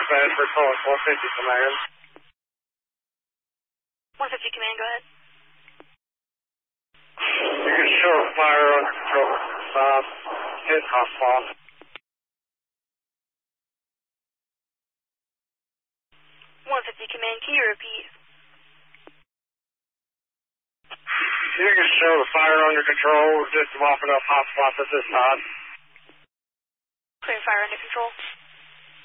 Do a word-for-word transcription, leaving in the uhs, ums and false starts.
Dispatch for calling one fifty command. one fifty command, go ahead. You can show fire under control. Stop. Hit hotspot. one fifty command, can you repeat? You can show the fire under control. Just mopping up hotspots at this time. Clear fire under control.